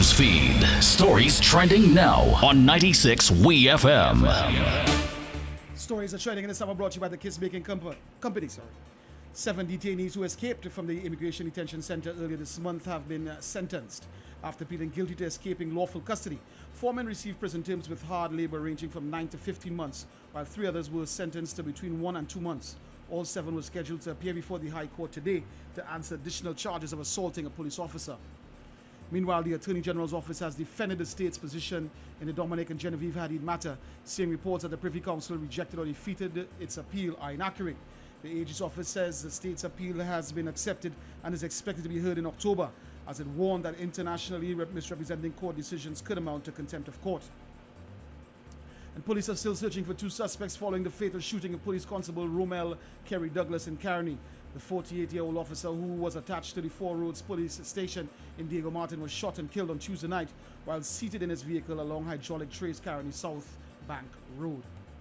News feed. Stories trending now on 96 WeFM. Stories are trending in this hour brought to you by the Kiss Baking Company. 7 detainees who escaped from the Immigration Detention Center earlier this month have been sentenced after pleading guilty to escaping lawful custody. 4 men received prison terms with hard labor ranging from 9 to 15 months, while 3 others were sentenced to between 1 and 2 months. All 7 were scheduled to appear before the High Court today to answer additional charges of assaulting a police officer. Meanwhile, the Attorney General's office has defended the state's position in the Dominic and Genevieve Hadid matter, saying reports that the Privy Council rejected or defeated its appeal are inaccurate. The AG's office says the state's appeal has been accepted and is expected to be heard in October, as it warned that internationally misrepresenting court decisions could amount to contempt of court. And police are still searching for 2 suspects following the fatal shooting of Police Constable Romel Kerry Douglas in Caroni. The 48-year-old officer, who was attached to the 4 Roads police station in Diego Martin, was shot and killed on Tuesday night while seated in his vehicle along Hydraulic Trace Caroni South Bank Road.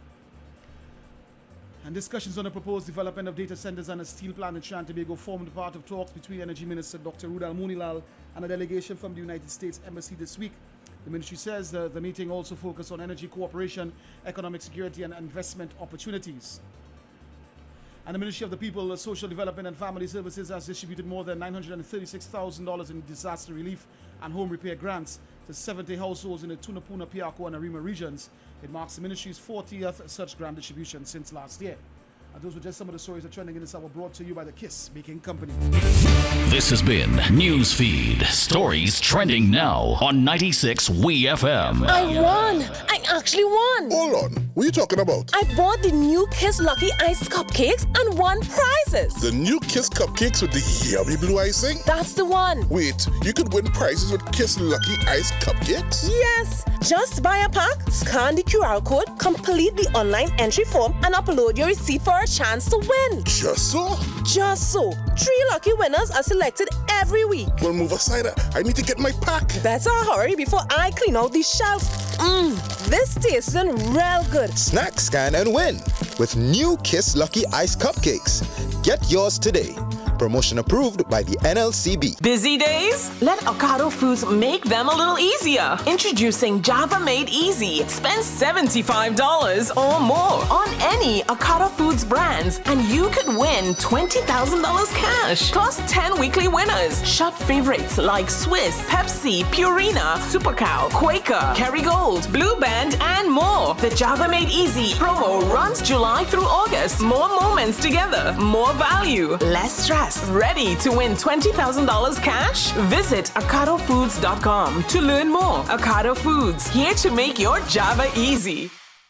And discussions on the proposed development of data centers and a steel plant in Trinidad and Tobago formed part of talks between Energy Minister Dr. Rudal Moonilal and a delegation from the United States Embassy this week. The ministry says the meeting also focused on energy cooperation, economic security, and investment opportunities. And the Ministry of the People, Social Development and Family Services has distributed more than $936,000 in disaster relief and home repair grants to 70 households in the Tunapuna, Piarco, and Arima regions. It marks the ministry's 40th such grant distribution since last year. And those were just some of the stories that are trending in this hour, brought to you by the Kiss Baking Company. This has been Newsfeed. Stories trending now on 96 WeFM. I won! I actually won! Hold on. What are you talking about? I bought the new Kiss Lucky Iced Cupcakes and won prizes. The new Kiss Cupcakes with the yummy blue icing? That's the one. Wait, you could win prizes with Kiss Lucky Iced Cupcakes? Yes! Just buy a pack, scan the QR code, complete the online entry form, and upload your receipt for a chance to win. Just so? Just so. 3 lucky winners are selected every week. Well, move aside. I need to get my pack. Better hurry before I clean out the shelf. This tastes real good. Snack, scan, and win with new Kiss Lucky Ice Cupcakes. Get yours today. Promotion approved by the NLCB. Busy days? Let Ocado Foods make them a little easier. Introducing Java Made Easy. Spend $75 or more on any Ocado Foods brands and you could win $20,000 cash. Plus 10 weekly winners. Shop favorites like Swiss, Pepsi, Purina, Super Cow, Quaker, Kerrygold, Blue Band, and more. The Java Made Easy promo runs July through August. More moments together. More value. Less stress. Ready to win $20,000 cash? Visit OcadoFoods.com to learn more. Ocado Foods, here to make your Java easy.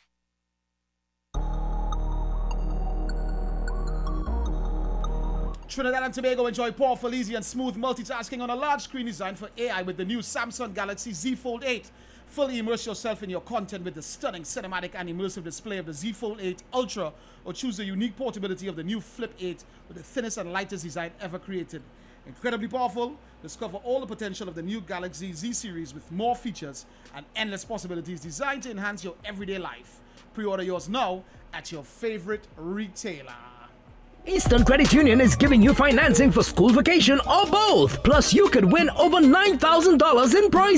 Trinidad and Tobago enjoy powerful, easy, and smooth multitasking on a large screen designed for AI with the new Samsung Galaxy Z Fold 8. Fully immerse yourself in your content with the stunning cinematic and immersive display of the Z Fold 8 Ultra, or choose the unique portability of the new Flip 8 with the thinnest and lightest design ever created. Incredibly powerful, discover all the potential of the new Galaxy Z series with more features and endless possibilities designed to enhance your everyday life. Pre-order yours now at your favorite retailer. Eastern Credit Union is giving you financing for school vacation or both. Plus, you could win over $9,000 in prizes.